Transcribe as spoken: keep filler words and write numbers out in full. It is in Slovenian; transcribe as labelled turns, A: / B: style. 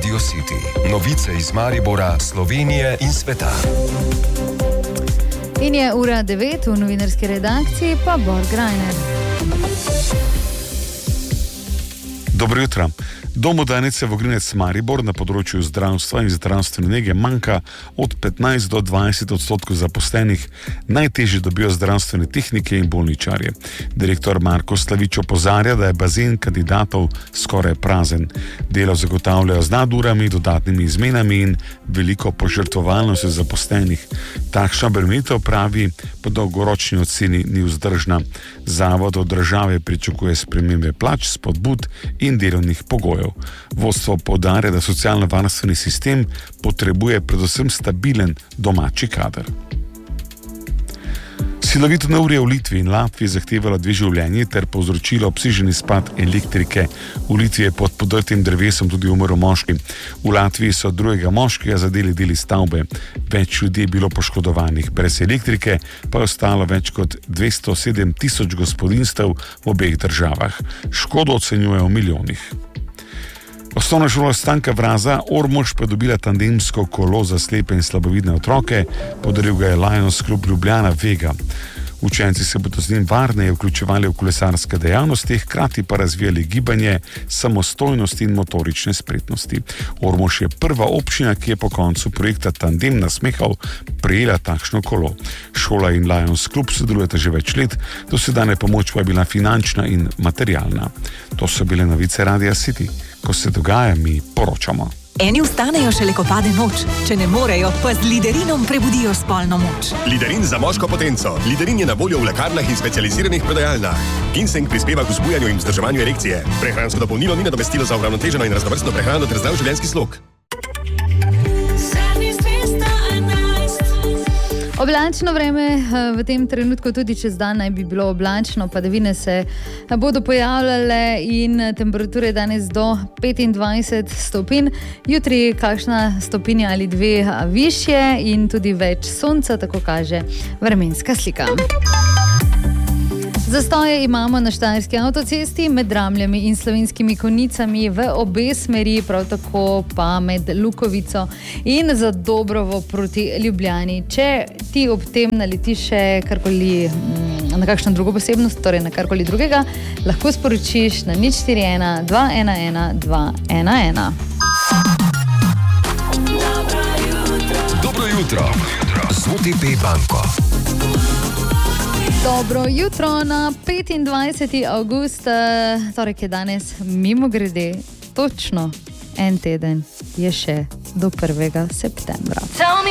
A: Radio City. Novice iz Maribora, Slovenije in sveta.
B: In je ura devet, v novinarski redakciji pa Bor Grajner.
C: Dobro jutro. Dom Danice Vogrinec Maribor na področju zdravstva in zdravstvene nege manjka od petnajst do dvajset odstotkov zaposlenih, najtežje dobijo zdravstvene tehnike in bolničarje. Direktor Marko Slavič opozarja, da je bazen kandidatov skoraj prazen. Delo zagotavljajo z nadurami, dodatnimi izmenami in veliko požrtvovalnostjo zaposlenih. Takšna obremenitev, pravi, po dolgoročni oceni ni vzdržna. Zavod od države pričakuje spremembe plač, spodbud in delovnih pogojev. Vodstvo poudarja, da socialno-varstveni sistem potrebuje predvsem stabilen domači kader. Silovito neurje v Litvi in Latviji zahtevalo dve življenji ter povzročilo obsežen izpad elektrike. V Litvi je pod podrtim drevesom tudi umrl moški. V Latviji so drugega moškega zadeli deli stavbe. Več ljudi je bilo poškodovanih. Brez elektrike pa je ostalo več kot dvesto sedem tisoč gospodinjstev v obeh državah. Škodo ocenjujejo v milijonih. Osnovna šola Stanka Vraza Ormož pa je dobila tandemsko kolo za slepe in slabovidne otroke, podaril ga je Lions Club Ljubljana Vega. Učenci se bodo z njim varneje vključevali v kolesarske dejavnosti, hkrati pa razvijali gibanje, samostojnost in motorične spretnosti. Ormož je prva občina, ki je po koncu projekta Tandem nasmehov prejela takšno kolo. Šola in Lions Club sodelujeta že več let, dosedanja pomoč pa je bila finančna in materialna. To so bile novice Radia City. Ko se dogaja, mi poročamo.
D: Eni vstanejo šele, ko pade noč. Če ne morejo, pa z Liderinom prebudijo spolno moč.
E: Liderin za moško potenco. Liderin je na voljo v lekarnah in specializiranih prodajalnah. Ginseng prispeva k vzbujanju in vzdrževanju erekcije. Prehransko dopolnilo ni nadomestilo za uravnoteženo in raznovrstno prehrano ter zdrav življenjski slog.
B: Oblačno vreme v tem trenutku, tudi čez dan naj bi bilo oblačno, padavine se bodo pojavljale in temperature danes do petindvajset stopinj. Jutri kakšna stopinja ali dve višje in tudi več sonca, tako kaže vremenska slika. Zastoje imamo na Štajerski avtocesti med Dramljami in Slovenskimi Konjicami v obe smeri, prav tako pa med Lukovico in za Dobrovo proti Ljubljani. Če ti ob tem naletiš še karkoli, na kakšno drugo posebnost, torej na karkoli drugega, lahko sporočiš na nič štiri ena dva ena ena dva ena ena.
A: Dobro jutro. Zvuti P Banko.
B: Dobro jutro na petindvajseti avgust, torej je danes mimogrede točno en teden je še do prvega septembra.